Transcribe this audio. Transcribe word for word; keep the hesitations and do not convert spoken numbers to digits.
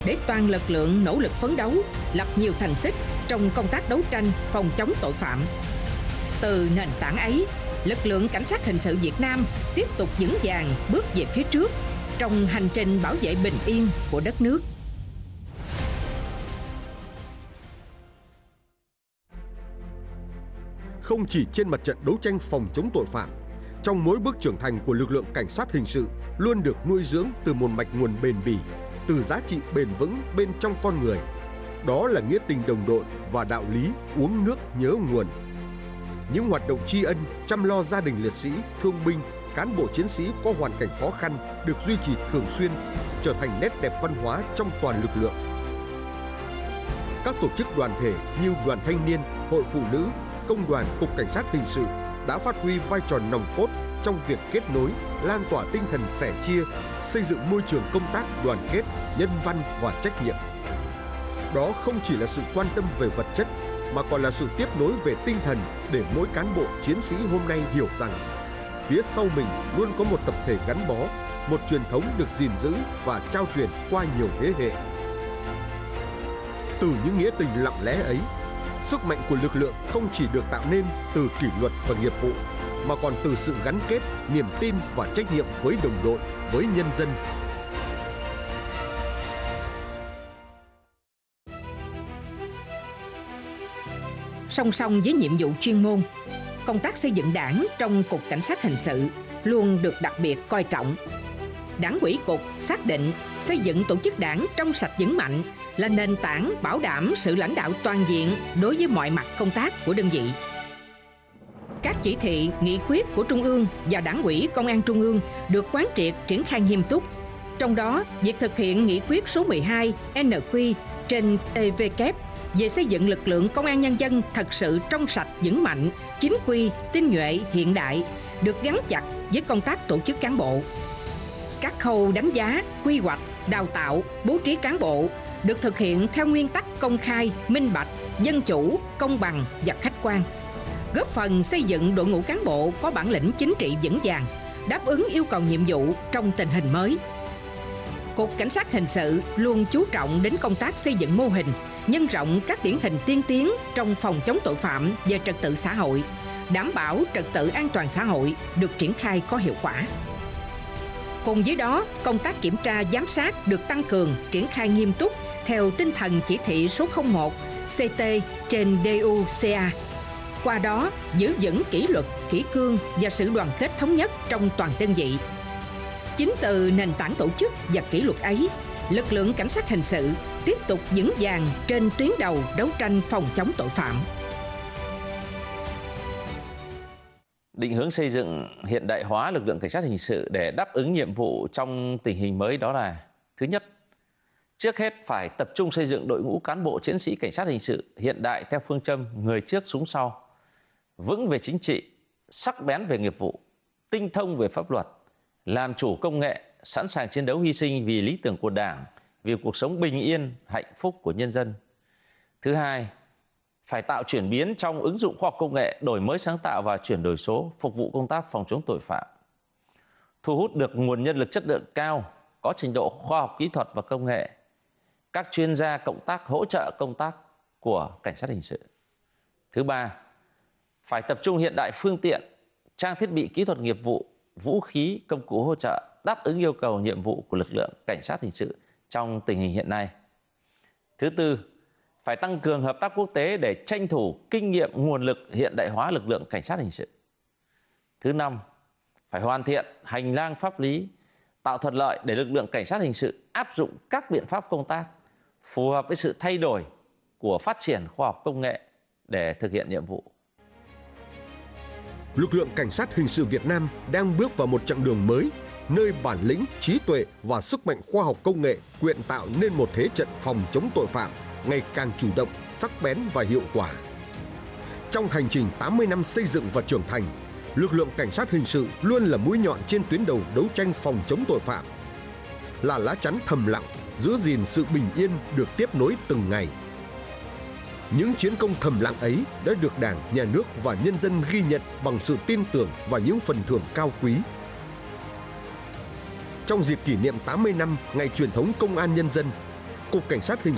để toàn lực lượng nỗ lực phấn đấu, lập nhiều thành tích trong công tác đấu tranh phòng chống tội phạm. Từ nền tảng ấy, lực lượng cảnh sát hình sự Việt Nam tiếp tục vững vàng bước về phía trước trong hành trình bảo vệ bình yên của đất nước. Không chỉ trên mặt trận đấu tranh phòng chống tội phạm, trong mỗi bước trưởng thành của lực lượng cảnh sát hình sự luôn được nuôi dưỡng từ một mạch nguồn bền bỉ, từ giá trị bền vững bên trong con người. Đó là nghĩa tình đồng đội và đạo lý uống nước nhớ nguồn. Những hoạt động tri ân, chăm lo gia đình liệt sĩ, thương binh, cán bộ chiến sĩ có hoàn cảnh khó khăn được duy trì thường xuyên, trở thành nét đẹp văn hóa trong toàn lực lượng. Các tổ chức đoàn thể như Đoàn Thanh niên, Hội Phụ nữ, Công đoàn Cục Cảnh sát Hình sự đã phát huy vai trò nòng cốt trong việc kết nối, lan tỏa tinh thần sẻ chia, xây dựng môi trường công tác đoàn kết, nhân văn và trách nhiệm. Đó không chỉ là sự quan tâm về vật chất, mà còn là sự tiếp nối về tinh thần để mỗi cán bộ chiến sĩ hôm nay hiểu rằng phía sau mình luôn có một tập thể gắn bó, một truyền thống được gìn giữ và trao truyền qua nhiều thế hệ. Từ những nghĩa tình lặng lẽ ấy, sức mạnh của lực lượng không chỉ được tạo nên từ kỷ luật và nghiệp vụ, mà còn từ sự gắn kết, niềm tin và trách nhiệm với đồng đội, với nhân dân. Song song với nhiệm vụ chuyên môn, công tác xây dựng Đảng trong Cục Cảnh sát Hình sự luôn được đặc biệt coi trọng. Đảng ủy Cục xác định xây dựng tổ chức Đảng trong sạch vững mạnh là nền tảng bảo đảm sự lãnh đạo toàn diện đối với mọi mặt công tác của đơn vị. Các chỉ thị, nghị quyết của Trung ương và Đảng ủy Công an Trung ương được quán triệt triển khai nghiêm túc. Trong đó, việc thực hiện nghị quyết số mười hai N Q trên T V K về xây dựng lực lượng công an nhân dân thật sự trong sạch vững mạnh, chính quy, tinh nhuệ, hiện đại được gắn chặt với công tác tổ chức cán bộ. Các khâu đánh giá, quy hoạch, đào tạo, bố trí cán bộ được thực hiện theo nguyên tắc công khai, minh bạch, dân chủ, công bằng và khách quan, góp phần xây dựng đội ngũ cán bộ có bản lĩnh chính trị vững vàng, đáp ứng yêu cầu nhiệm vụ trong tình hình mới. Cục Cảnh sát Hình sự luôn chú trọng đến công tác xây dựng mô hình, nhân rộng các điển hình tiên tiến trong phòng chống tội phạm về trật tự xã hội, đảm bảo trật tự an toàn xã hội được triển khai có hiệu quả. Cùng với đó, công tác kiểm tra giám sát được tăng cường, triển khai nghiêm túc theo tinh thần chỉ thị số không một C T trên D U C A. Qua đó, giữ vững kỷ luật, kỷ cương và sự đoàn kết thống nhất trong toàn đơn vị. Chính từ nền tảng tổ chức và kỷ luật ấy, lực lượng cảnh sát hình sự tiếp tục vững vàng trên tuyến đầu đấu tranh phòng chống tội phạm. Định hướng xây dựng hiện đại hóa lực lượng cảnh sát hình sự để đáp ứng nhiệm vụ trong tình hình mới đó là: thứ nhất, trước hết phải tập trung xây dựng đội ngũ cán bộ chiến sĩ cảnh sát hình sự hiện đại theo phương châm người trước súng sau, vững về chính trị, sắc bén về nghiệp vụ, tinh thông về pháp luật, làm chủ công nghệ, sẵn sàng chiến đấu hy sinh vì lý tưởng của Đảng, vì cuộc sống bình yên, hạnh phúc của nhân dân. Thứ hai, phải tạo chuyển biến trong ứng dụng khoa học công nghệ, đổi mới sáng tạo và chuyển đổi số, phục vụ công tác phòng chống tội phạm. Thu hút được nguồn nhân lực chất lượng cao, có trình độ khoa học kỹ thuật và công nghệ, các chuyên gia cộng tác hỗ trợ công tác của cảnh sát hình sự. Thứ ba, phải tập trung hiện đại phương tiện, trang thiết bị kỹ thuật nghiệp vụ, vũ khí, công cụ hỗ trợ đáp ứng yêu cầu nhiệm vụ của lực lượng cảnh sát hình sự trong tình hình hiện nay. Thứ tư, phải tăng cường hợp tác quốc tế để tranh thủ kinh nghiệm nguồn lực hiện đại hóa lực lượng cảnh sát hình sự. Thứ năm, phải hoàn thiện hành lang pháp lý, tạo thuận lợi để lực lượng cảnh sát hình sự áp dụng các biện pháp công tác phù hợp với sự thay đổi của phát triển khoa học công nghệ để thực hiện nhiệm vụ. Lực lượng cảnh sát hình sự Việt Nam đang bước vào một chặng đường mới, nơi bản lĩnh, trí tuệ và sức mạnh khoa học công nghệ quyện tạo nên một thế trận phòng chống tội phạm ngày càng chủ động, sắc bén và hiệu quả. Trong hành trình tám mươi năm xây dựng và trưởng thành, lực lượng cảnh sát hình sự luôn là mũi nhọn trên tuyến đầu đấu tranh phòng chống tội phạm, là lá chắn thầm lặng giữ gìn sự bình yên được tiếp nối từng ngày. Những chiến công thầm lặng ấy đã được Đảng, Nhà nước và nhân dân ghi nhận bằng sự tin tưởng và những phần thưởng cao quý. Trong dịp kỷ niệm tám mươi năm ngày truyền thống Công an Nhân dân, Cục Cảnh sát Hình